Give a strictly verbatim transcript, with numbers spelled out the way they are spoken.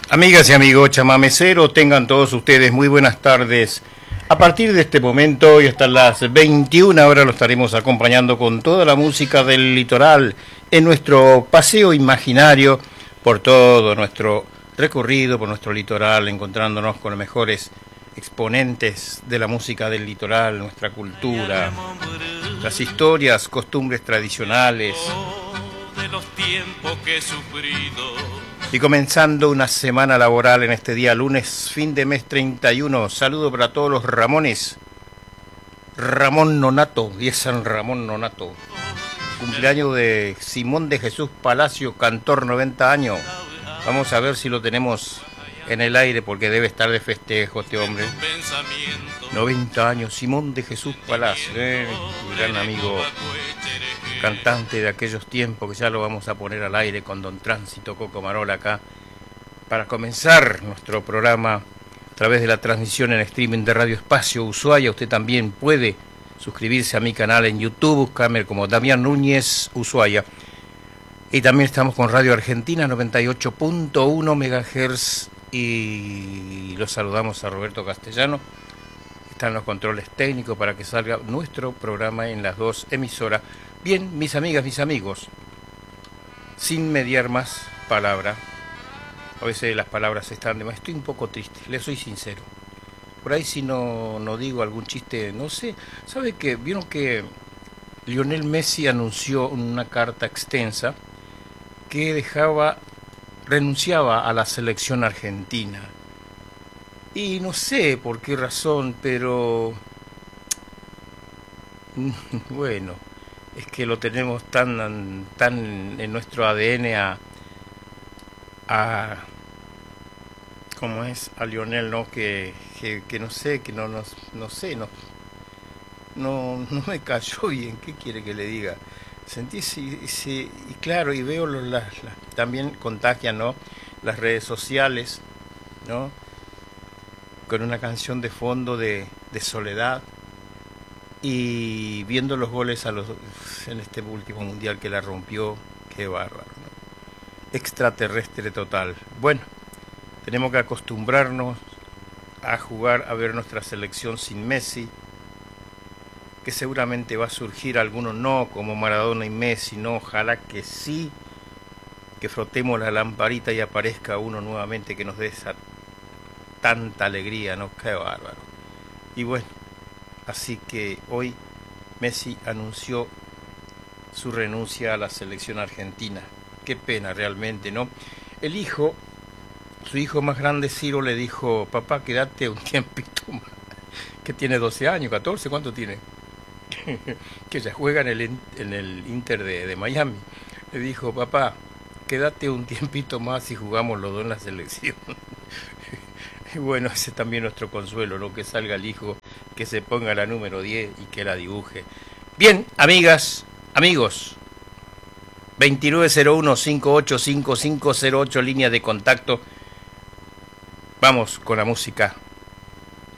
Amigas y amigos chamameceros, tengan todos ustedes muy buenas tardes. A partir de este momento y hasta las veintiuna horas lo estaremos acompañando con toda la música del litoral en nuestro paseo imaginario por todo nuestro recorrido, por nuestro litoral, encontrándonos con los mejores exponentes de la música del litoral, nuestra cultura, las historias, costumbres tradicionales. De los tiempos que he sufrido. Y comenzando una semana laboral en este día lunes, fin de mes treinta y uno. Saludo para todos los Ramones. Ramón Nonato, y es San Ramón Nonato. Cumpleaños de Simón de Jesús Palacio, cantor, noventa años. Vamos a ver si lo tenemos en el aire porque debe estar de festejo este hombre. noventa años, Simón de Jesús Palacio, eh, mi gran amigo, cantante de aquellos tiempos que ya lo vamos a poner al aire con Don Tránsito Coco Marola acá para comenzar nuestro programa a través de la transmisión en streaming de Radio Espacio Ushuaia. Usted también puede suscribirse a mi canal en YouTube, buscarme como Damián Núñez Ushuaia. Y también estamos con Radio Argentina noventa y ocho punto uno megahertz y los saludamos a Roberto Castellano. Están los controles técnicos para que salga nuestro programa en las dos emisoras. Bien, mis amigas, mis amigos, sin mediar más palabra, a veces las palabras están de más, estoy un poco triste, les soy sincero. Por ahí si no, no digo algún chiste, no sé, ¿sabe qué? Vieron que Lionel Messi anunció una carta extensa que dejaba, renunciaba a la selección argentina. Y no sé por qué razón, pero bueno, es que lo tenemos tan, tan en nuestro A D N a, a ¿cómo es? A Lionel, ¿no? Que, que, que no sé, que no, no, no sé, no, no, no me cayó bien, ¿qué quiere que le diga? Sentí, sí, sí, y claro, y veo los, las, las, también contagian, ¿no? Las redes sociales, ¿no? Con una canción de fondo de, de Soledad y viendo los goles a los en este último mundial que la rompió, qué bárbaro, ¿no? Extraterrestre total. Bueno, tenemos que acostumbrarnos a jugar, a ver nuestra selección sin Messi, que seguramente va a surgir algunos no, como Maradona y Messi, no, ojalá que sí, que frotemos la lamparita y aparezca uno nuevamente que nos dé esa tanta alegría, ¿no? Qué bárbaro. Y bueno, así que hoy Messi anunció su renuncia a la selección argentina. Qué pena realmente, ¿no? El hijo, su hijo más grande, Ciro, le dijo, papá, quédate un tiempito más. Que tiene doce años, catorce, ¿cuánto tiene? Que ya juega en el, en el Inter de, de Miami. Le dijo, papá, quédate un tiempito más y jugamos los dos en la selección. Y bueno, ese es también nuestro consuelo, ¿no? Que salga el hijo, que se ponga la número diez y que la dibuje. Bien, amigas, amigos, veintinueve cero uno, cincuenta y ocho cincuenta y cinco cero ocho, línea de contacto. Vamos con la música